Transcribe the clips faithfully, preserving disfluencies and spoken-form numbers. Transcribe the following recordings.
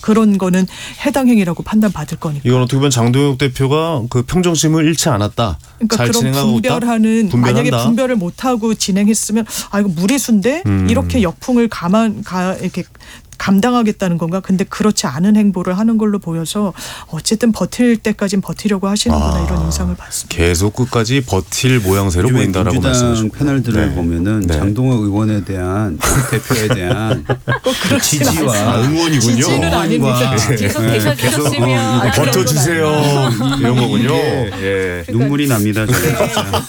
그런 거는 해당 행위라고 판단받을 거니까. 이건 어떻게 보면 장동혁 대표가 그 평정심을 잃지 않았다. 그러니까 잘 그런 진행하고 분별하는 있다? 만약에 분별한다. 분별을 못하고 진행했으면 아 이거 무리수인데 음. 이렇게 역풍을 감안 가 이렇게 감당하겠다는 건가? 근데 그렇지 않은 행보를 하는 걸로 보여서 어쨌든 버틸 때까지는 버티려고 하시는구나 아, 이런 인상을 받습니다. 계속 끝까지 버틸 모양새로 보인다라고 말씀하시고 패널들을 네. 보면은 네. 장동혁 의원에 대한 대표에 대한 그 지지와 아, 응원이군요. 지지는 아닙니다. 계속 네, 계셔주셨으면 계속, 어, 아, 그런 버텨주세요. 건 이런 거군요. 이게 예. 눈물이 납니다. 저는 진짜.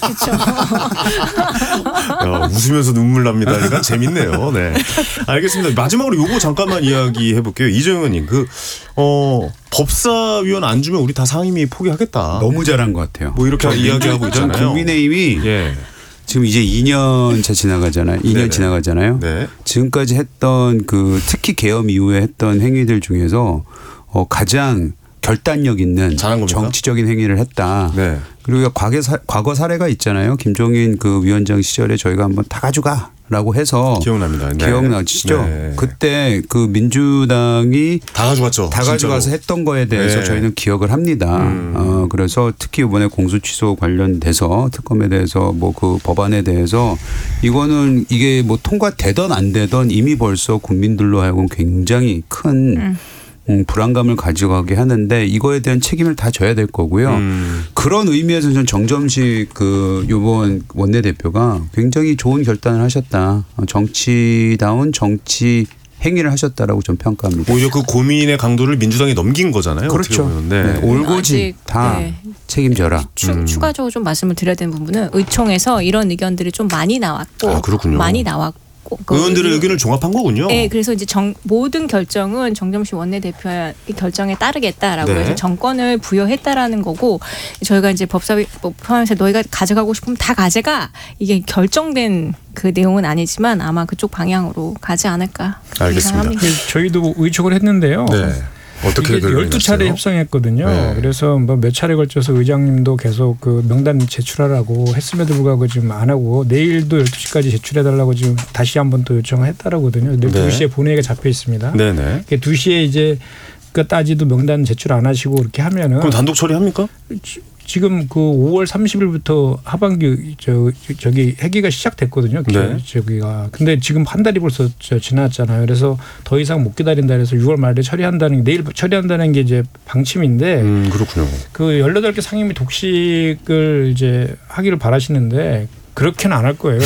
야, 웃으면서 눈물 납니다. 그러니까 재밌네요. 네. 알겠습니다. 마지막으로 요거 잠깐만 이야기해 볼게요. 이정현 의원님, 그, 어, 법사위원 안 주면 우리 다 상임위 포기하겠다. 너무 잘한 것 같아요. 뭐 이렇게 이야기하고 전 있잖아요. 국민의힘이 예. 지금 이제 이 년 차 지나가잖아요. 이 년 네네. 지나가잖아요. 네. 지금까지 했던 그 특히 계엄 이후에 했던 행위들 중에서 어 가장 결단력 있는 잘한 겁니까? 정치적인 행위를 했다. 네. 그리고 과거, 사, 과거 사례가 있잖아요. 김종인 그 위원장 시절에 저희가 한번 다 가져가라고 해서 기억납니다. 네. 기억나시죠? 네. 그때 그 민주당이 다 가져갔죠. 다 가져가서 진짜로. 했던 거에 대해서 네. 저희는 기억을 합니다. 음. 어, 그래서 특히 이번에 공소 취소 관련돼서 특검에 대해서 뭐 그 법안에 대해서 이거는 이게 뭐 통과되던 안 되던 이미 벌써 국민들로 하여금 굉장히 큰 음. 음, 불안감을 가져가게 하는데 이거에 대한 책임을 다 져야 될 거고요. 음. 그런 의미에서 저는 정점식 그 요번 원내대표가 굉장히 좋은 결단을 하셨다. 어, 정치다운 정치 행위를 하셨다라고 좀 평가합니다. 오히려 그 고민의 강도를 민주당이 넘긴 거잖아요. 그렇죠. 어떻게 보면. 네. 네, 올고지 아직, 다 네. 책임져라. 추, 음. 추가적으로 좀 말씀을 드려야 되는 부분은 의총에서 이런 의견들이 좀 많이 나왔고 아, 그렇군요. 많이 나왔고 그 의원들의 의견을 종합한 거군요. 네, 그래서 이제 정, 모든 결정은 정점식 원내대표의 결정에 따르겠다라고 네. 해서 정권을 부여했다라는 거고 저희가 이제 법사위 포함해서 너희가 가져가고 싶으면 다 가져가 이게 결정된 그 내용은 아니지만 아마 그쪽 방향으로 가지 않을까. 알겠습니다. 예상합니다. 저희도 의총을 했는데요. 네. 어떻게 이게 열두 차례 협상했거든요. 네. 그래서 뭐 몇 차례 걸쳐서 의장님도 계속 그 명단 제출하라고 했음에도 불구하고 지금 안 하고 내일도 열두 시까지 제출해달라고 지금 다시 한번 또 요청을 했다라거든요. 근데 네. 두 시에 본회의가 잡혀 있습니다. 네네. 두 시에 이제 끝까지도 명단 제출 안 하시고 그렇게 하면은 그럼 단독 처리합니까? 지금 그 오월 삼십일부터 하반기 저 저기 회기가 시작됐거든요. 네. 저기가 근데 지금 한 달이 벌써 지났잖아요. 그래서 더 이상 못 기다린다 그래서 유월 말에 처리한다는 내일 처리한다는 게 이제 방침인데 음, 그렇군요. 그 열여덟 개 상임위 독식을 이제 하기를 바라시는데 그렇게는 안 할 거예요.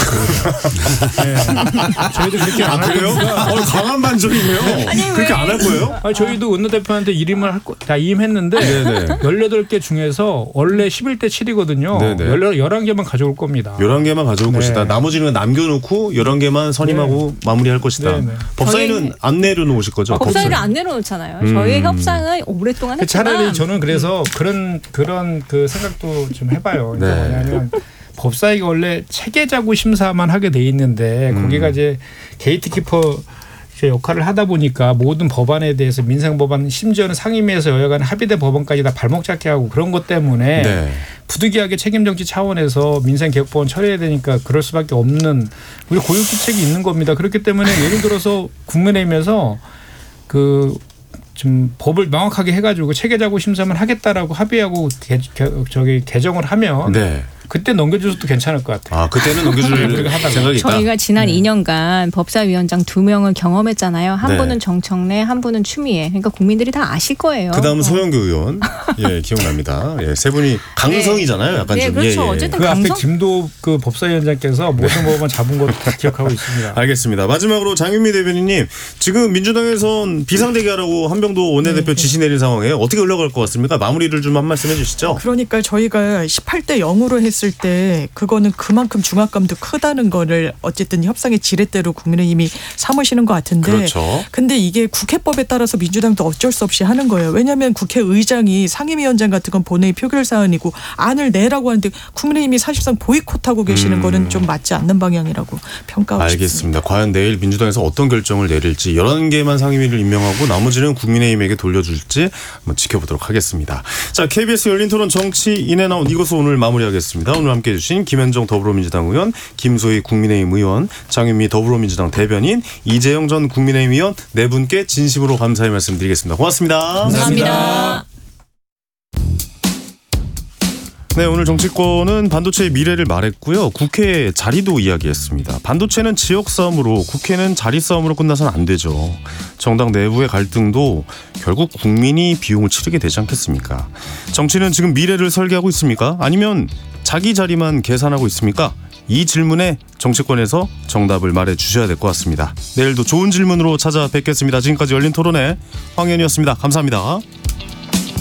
네. 저희도 그렇게 안 할 그래요? 거니까. 어, 강한 반전이네요. 아니, 그렇게 왜? 안 할 거예요? 아니, 저희도 원내대표한테 이임을 할 거, 다 이임했는데 네네. 열여덟 개 중에서 원래 십일 대 칠이거든요. 네네. 열한 개만 가져올 겁니다. 열한 개만 가져올 네. 것이다. 나머지는 남겨놓고 열한 개만 선임하고 마무리할 것이다. 네네. 법사위는 저희는- 안 내려놓으실 거죠? 법사위를 안 내려놓잖아요. 음. 저희의 협상을 오랫동안 했지만 차라리 저는 그래서 그런 그런 그 생각도 좀 해봐요. 그러니까 네. 뭐냐면 법사위가 원래 체계자구 심사만 하게 돼 있는데 음. 거기가 이제 게이트키퍼 역할을 하다 보니까 모든 법안에 대해서 민생 법안 심지어는 상임위에서 여야간 합의된 법안까지 다 발목 잡게 하고 그런 것 때문에 네. 부득이하게 책임 정치 차원에서 민생 개혁 법안 처리해야 되니까 그럴 수밖에 없는 우리 고육지책이 있는 겁니다. 그렇기 때문에 예를 들어서 국민의힘에서 그 좀 법을 명확하게 해가지고 체계자구 심사만 하겠다라고 합의하고 개, 개, 저기 개정을 하면 네. 그때 넘겨줘도 괜찮을 것 같아요. 아, 그때는 넘겨줄 생각이 있다. 저희가 지난 이 년간 법사위원장 두 명을 경험했잖아요. 한 네. 분은 정청래, 한 분은 추미애. 그러니까 국민들이 다 아실 거예요. 그 다음은 어. 소영교 의원. 예, 기억납니다. 예, 세 분이 강성이잖아요. 약간 네, 좀. 그렇죠. 예, 예. 어쨌든 그 앞에 강성- 김도 그 법사위원장께서 모든 법안 잡은 거 다 기억하고 있습니다. 알겠습니다. 마지막으로 장윤미 대변인님, 지금 민주당에선 비상대기하라고 한병도 원내대표 지시 내린 상황에 어떻게 흘러갈 것 같습니까? 마무리를 좀 한 말씀 해주시죠. 그러니까 저희가 십팔 대 영으로 했을 때 그거는 그만큼 중압감도 크다는 거를 어쨌든 협상의 지렛대로 국민의힘이 삼으시는 것 같은데 그렇죠. 근데 이게 국회법에 따라서 민주당도 어쩔 수 없이 하는 거예요. 왜냐하면 국회의장이 상임위원장 같은 건 본회의 표결 사안이고 안을 내라고 하는데 국민의힘이 사실상 보이콧하고 계시는 음. 거는 좀 맞지 않는 방향이라고 평가하고 싶습니다. 알겠습니다. 과연 내일 민주당에서 어떤 결정을 내릴지 열한 개만 상임위를 임명하고 나머지는 국민의힘에게 돌려줄지 한번 지켜보도록 하겠습니다. 자, 케이비에스 열린 토론 정치 인앤아웃 이것으로 오늘 마무리하겠습니다. 감사합니다. 오늘 함께해 주신 김현정 더불어민주당 의원, 김소희 국민의힘 의원, 장윤미 더불어민주당 대변인, 이재영 전 국민의힘 의원 네 분께 진심으로 감사의 말씀드리겠습니다. 고맙습니다. 감사합니다. 네, 오늘 정치권은 반도체의 미래를 말했고요. 국회 자리도 이야기했습니다. 반도체는 지역 싸움으로, 국회는 자리 싸움으로 끝나서는 안 되죠. 정당 내부의 갈등도 결국 국민이 비용을 치르게 되지 않겠습니까? 정치는 지금 미래를 설계하고 있습니까? 아니면 자기 자리만 계산하고 있습니까? 이 질문에 정치권에서 정답을 말해 주셔야 될 것 같습니다. 내일도 좋은 질문으로 찾아뵙겠습니다. 지금까지 열린 토론회 황현희였습니다. 감사합니다.